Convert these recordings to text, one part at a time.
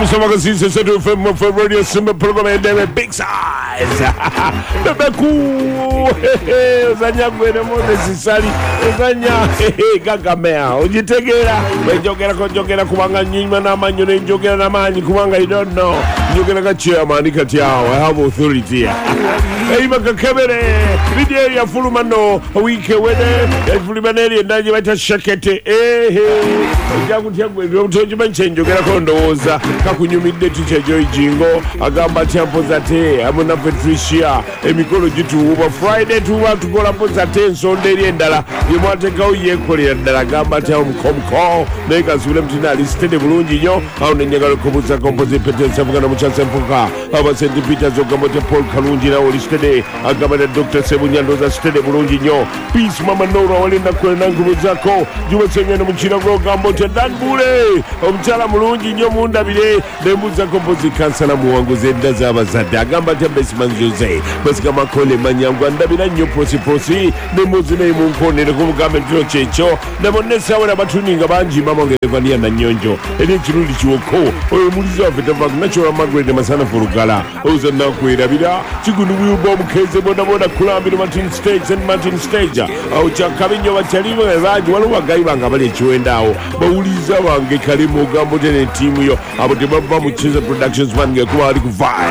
Magazine says to film for radio simple program and they big size. The Beku Zanya Moses Sally Zanya Gagamea. Would you take it out? When Jogera Kumanga Nimana Man, you ain't Jogera Man, Kumanga, you don't know. You're gonna get chairman, Nikatiao. I have authority. Hey, Macabere, Vidia Fulumano, a week weather, Fulimanelli, and then you might have Shakete. Eh, change you get a condoza. Kakunyumide teacher Joy Jingo, Agamba Champozate, Amona Patricia, Emicology to over Friday to want to go up on Saturn, Sunday and Dala. You want to go Yekuri and Agamba Town Comcall, make us William Tinali, Steady Bulunjino, how the Negro Kobusa composite Peter Savana Muchasempoka, our St. Peter Zogamote Paul Kalunjina, or Steady, Agamba Dr. Sebunyano, Steady Bulunjino, Peace Mama Nora, Olinda Kwenangu Zako, you were saying Muchino Gambote Danbule, Omchala Mulunjino Munda Bide. Dembuza kompozi kansala muwangu zenda z'abazadde agamba te Basement Jose basigama kole manyangu andabira nnyo prosi nemuzi ne munkonere ku mugambe ntiro kyekyo nabonesa batuninga bangi bamongerevania na nnyonjo eri ekirundi kiwoko oyo mulizi waffe tavaku nakyora Margaret Masana Furugala oza nakwerabira kigunu buyuba omukeze bodaboda kulambira Martin Stage awo kyakabinyo bakyalimu bangi waliwo bagayi bange abali ekiwendaawo bawuliza bange kalimu ogambo te ne ttiimu yo abo tebava mu Chiza Productions bange kuba ali ku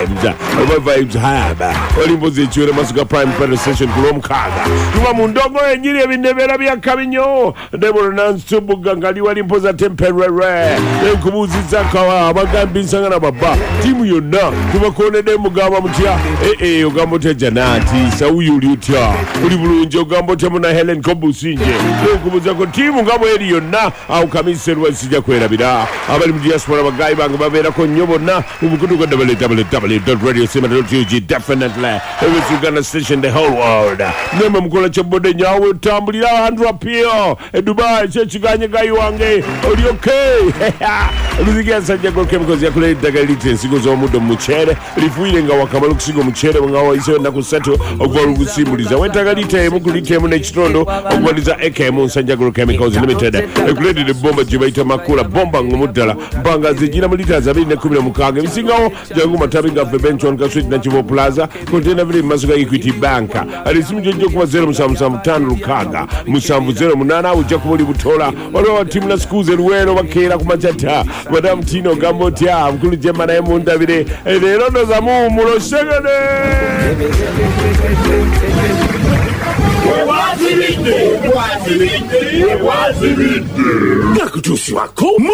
vibes haba olimbozi ekiwere masuka prime petrol station ku Lwomukaaga tuba mu ndongo enyiri ebinebera bya kabinyo Deborah Nansubuga ngali wali mpoza temperere enkubuziza kawa abagambi nsangana baba timu yonna tubakonede mugamba mutya ogambo te Janati sauyu uli utya uli bulungi ogambo te muna Helen Kobusinje enkubuza ko timu ngabo eri yonna au kamiserwa sija kwerabira abali mu diaspora bagayi bange babera ko nyobo na umukuduka www.radiosima.org definitely every Uganda station the whole world nema mukola chobode nyawe tambulira Andrew Apio Dubai chechiganye gayi wange oli okay luzikia sajja ko chemicals ya kule dagalite sigo zo mudo muchere lifuire nga wakamalo kusigo muchere ngawa iso na kuseto ogwalu kusimbuliza wetagalite mukulite mu nekitondo ogwaliza ekemu sajja ko chemicals limited ekulete de bomba jibaita makula bomba ngomudala mbanga zijira mulita za 216 bisingawo jangu matabi nga Benchon Kaswiti na Chivo Plaza container vile masuka Equity Bank alisimu jojo kwa 0775 Lukaga musambu 08 uja kumuli butola waliwa timu na skuze luwero wakera kumachata Madam Tino Gambotia mkulu jema na emu ndabire erono za mulo shegade wazirinde nakutusi wako